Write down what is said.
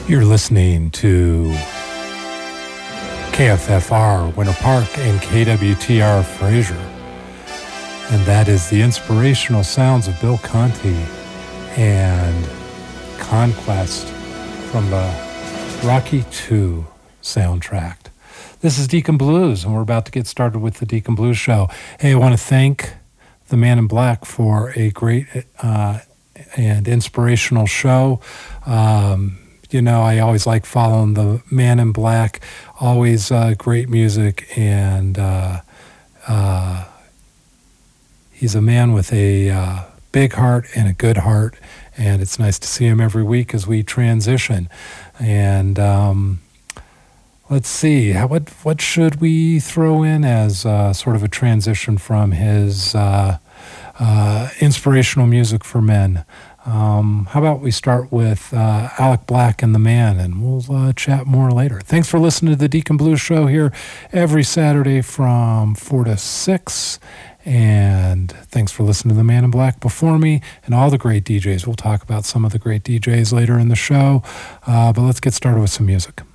You're listening to KFFR Winter Park and KWTR Fraser. And that is the inspirational sounds of Bill Conti and Conquest from the Rocky II soundtrack. This is Deacon Blues, and we're about to get started with the Deacon Blues show. Hey, I want to thank the Man in Black for a great and inspirational show. You know, I always like following the Man in Black. Always great music, and he's a man with a big heart and a good heart, and it's nice to see him every week as we transition. And let's see, what should we throw in as sort of a transition from his inspirational music for men? How about we start with Alec Black and the Man, and we'll chat more later. Thanks for listening to the Deacon Blues show here every Saturday from 4 to 6. And thanks for listening to the Man in Black before me and all the great DJs. We'll talk about some of the great DJs later in the show, but let's get started with some music.